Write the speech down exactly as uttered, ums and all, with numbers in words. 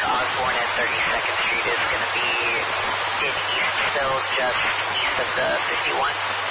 Osborne and thirty-second Street is going to be in Eastville, just east of the fifty-one.